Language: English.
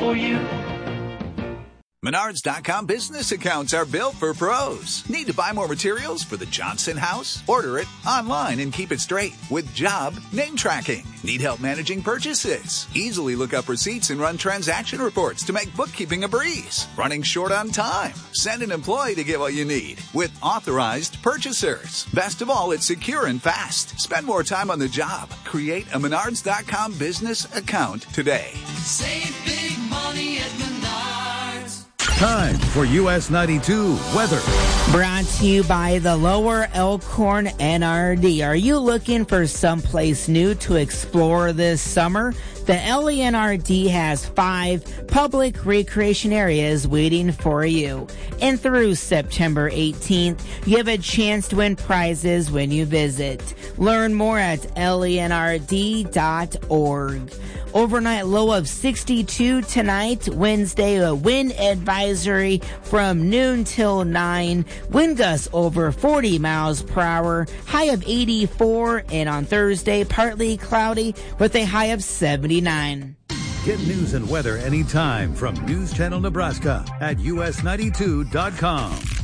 for you. Menards.com business accounts are built for pros. Need to buy more materials for the Johnson house? Order it online and keep it straight with job name tracking. Need help managing purchases? Easily look up receipts and run transaction reports to make bookkeeping a breeze. Running short on time? Send an employee to get what you need with authorized purchasers. Best of all, it's secure and fast. Spend more time on the job. Create a Menards.com business account today. Save big money at Menards. Time for US 92 weather. Brought to you by the Lower Elkhorn NRD. Are you looking for someplace new to explore this summer? The LENRD has 5 public recreation areas waiting for you. And through September 18th, you have a chance to win prizes when you visit. Learn more at lenrd.org. Overnight low of 62 tonight. Wednesday, a wind advisory from noon till 9. Wind gusts over 40 miles per hour. High of 84. And on Thursday, partly cloudy with a high of 79. Get news and weather anytime from News Channel Nebraska at us92.com.